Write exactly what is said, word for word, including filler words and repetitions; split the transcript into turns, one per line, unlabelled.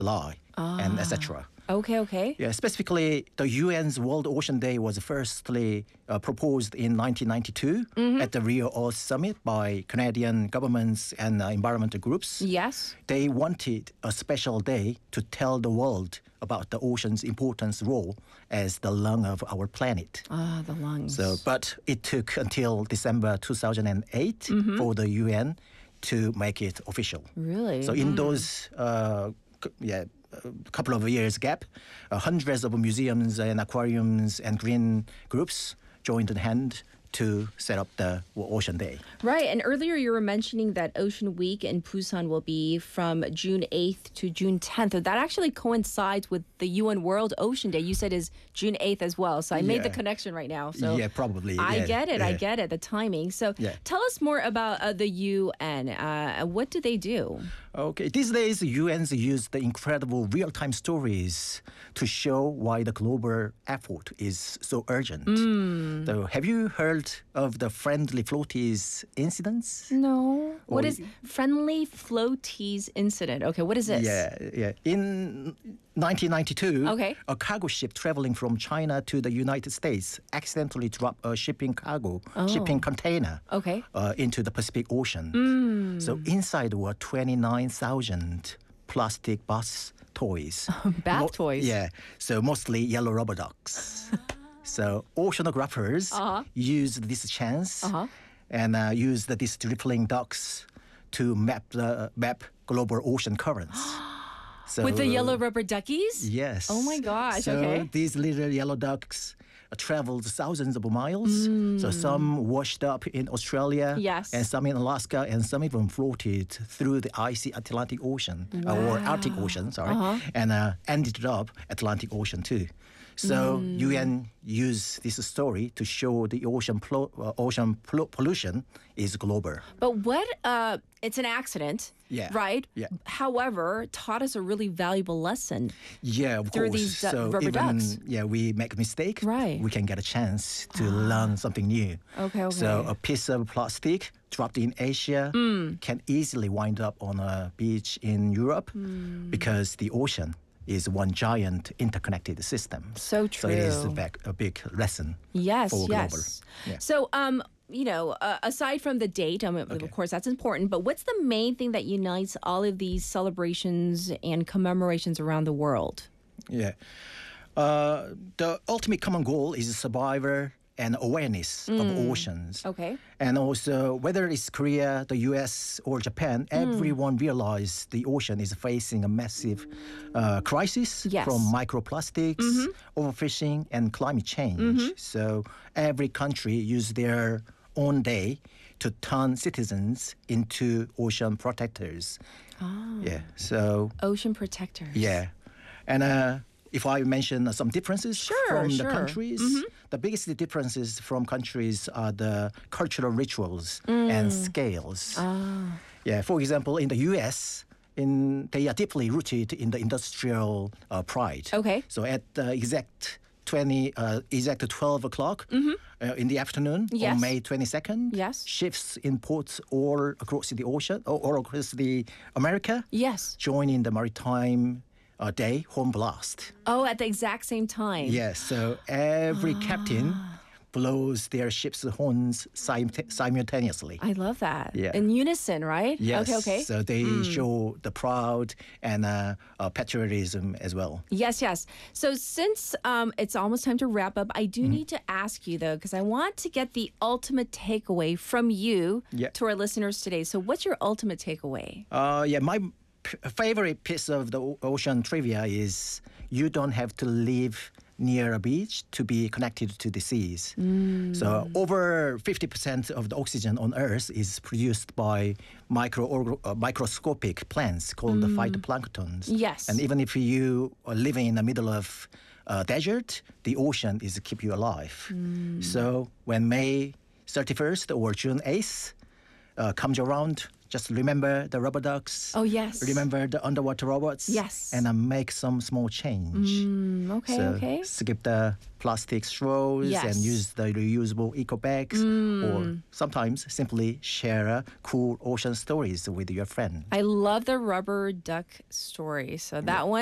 lie, and et cetera.
Okay, okay.
Yeah, specifically, the U N's World Ocean Day was firstly uh, proposed in nineteen ninety-two
Mm-hmm.
at the Rio Earth Summit by Canadian governments and uh, environmental groups.
Yes.
They wanted a special day to tell the world about the ocean's importance role as the lung of our planet.
Ah, the lungs.
So, but it took until December two thousand eight for the U N to make it official.
Really?
So in those, uh, c- yeah, a couple of years gap, uh, hundreds of museums and aquariums and green groups joined hand to set up the Ocean Day.
Right, and earlier you were mentioning that Ocean Week in Busan will be from June eighth to June tenth. That actually coincides with the U N World Ocean Day. You said is June eighth as well, so I made the
Yeah.
connection right now. So
yeah, probably.
I
yeah,
get it, I
yeah.
get it, the timing. So
Yeah.
tell us more about uh, the U N. Uh, what do they do?
Okay, these days, the U N's use the incredible real-time stories to show why the global effort is so urgent.
Hmm.
So, have you heard of the Friendly Floaties incidents?
No. What
Oh,
is Friendly Floaties Incident? Okay, what is this?
Yeah, yeah. In nineteen ninety-two,
Okay.
a cargo ship traveling from China to the United States accidentally dropped a shipping cargo, shipping container
Okay.
uh, into the Pacific Ocean.
Mm.
So inside were twenty-nine thousand plastic bath toys.
Bath toys?
Yeah, so mostly yellow rubber ducks. So oceanographers
Uh-huh.
used this chance
Uh-huh.
and uh, used these rippling ducks to map the map global ocean currents. So,
With the yellow rubber duckies?
Yes.
Oh my gosh,
So
okay.
these little yellow ducks uh, traveled thousands of miles. So some washed up in Australia.
Mm. Yes.
And some in Alaska, and some even floated through the icy Atlantic Ocean uh, or Arctic Ocean, sorry,
Uh-huh.
and uh, ended up Atlantic Ocean too. So
Mm.
U N used this story to show the ocean plo- uh, ocean pol- pollution is global.
But what, uh, it's an accident,
Yeah.
right?
Yeah.
However, taught us a really valuable lesson.
Yeah, of
Through
course.
these du-
so
rubber
even
ducks.
yeah, we make a mistake,
Right.
we can get a chance to learn something new.
Okay, okay.
So a piece of plastic dropped in Asia
Mm.
can easily wind up on a beach in Europe
Mm.
because the ocean is one giant interconnected system.
So
So it is a
true.
big, a big lesson.
Yes,
for
yes.
global. Yeah.
So, um, you know, uh, aside from the date, um,
Okay.
of course, that's important, but what's the main thing that unites all of these celebrations and commemorations around the world?
Yeah. Uh, the ultimate common goal is survival and awareness of oceans.
Mm. Okay.
And also, whether it's Korea, the U S, or Japan,
Mm.
everyone realizes the ocean is facing a massive uh, crisis
Yes.
from microplastics, overfishing, and climate change. So every country use their own day to turn citizens into ocean protectors. Yeah. So
Ocean protectors.
yeah, and uh, if I mention uh, some differences
Sure,
from
sure.
the countries, the biggest differences from countries are the cultural rituals
Mm.
and scales.
Ah.
Yeah, for example, in the U S, in they are deeply rooted in the industrial uh, pride.
Okay.
So at the exact twenty, uh, exact twelve o'clock uh, in the afternoon
Mm-hmm. Yes.
on May twenty second,
Yes.
ships in ports all across the ocean or all across the America
Yes.
join in the maritime uh, day horn blast.
Oh, at the exact same time.
Yes, so every captain blows their ship's horns simu- simultaneously.
I love that.
Yeah.
In unison, right?
Yes,
Okay, okay.
so they show the proud and uh, uh, patriotism as well.
Yes, yes. So since um, it's almost time to wrap up, I do need to ask you though, because I want to get the ultimate takeaway from you
Yeah.
to our listeners today. So what's your ultimate takeaway?
Uh, yeah, my p- favorite piece of the o- ocean trivia is you don't have to live near a beach to be connected to the seas. So over fifty percent of the oxygen on Earth is produced by micro uh, microscopic plants called the phytoplanktons.
Yes.
And even if you are living in the middle of uh, desert, the ocean is to keep you alive. So when May thirty-first or June eighth uh, comes around, just remember the rubber ducks.
Oh, yes.
Remember the underwater robots.
Yes.
And uh, make some small change.
Mm, okay,
so
okay.
skip the plastic straws
Yes.
and use the reusable eco bags. Or sometimes simply share uh, cool ocean stories with your friend.
I love the rubber duck story. So that one.